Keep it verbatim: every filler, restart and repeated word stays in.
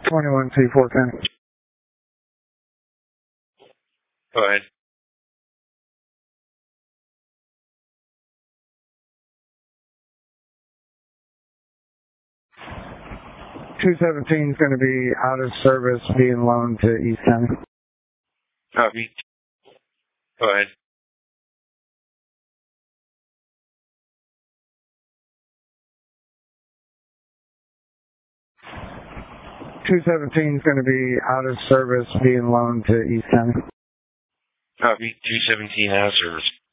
twenty-one C four ten. Go ahead. two seventeen is going to be out of service, being loaned to East County. Copy. Go ahead. two seventeen is going to be out of service, being loaned to East County. Copy. two seventeen out of service.